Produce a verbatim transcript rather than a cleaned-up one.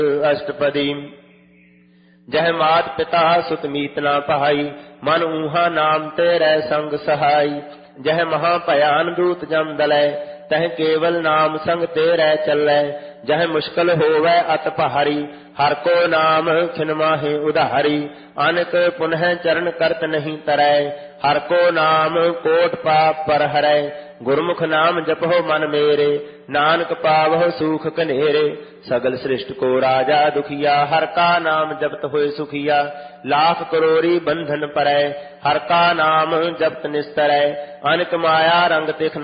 अष्टपदी। जह मात पिता सुत मीत ना पहाई, मन ऊहा नाम तेरै संग सहाई। जह महा भयान दूत जम दलै, तह केवल नाम संग तेरै चलै। जह मुश्किल होवै अत पहारी, हर को नाम खिन माहे उधारी। अनक पुनः चरण करत नहीं तरै, हर को नाम कोट पाप पर हरै। गुरमुख नाम जपहो मन मेरे, नानक पावहो सुख कनेरे। सगल सृष्टि को राजा दुखिया, हर का नाम जपत होए सुखिया। लाख करोड़ी बंधन परै, हर का नाम जपत निस्तरै। अनक माया रंग तिख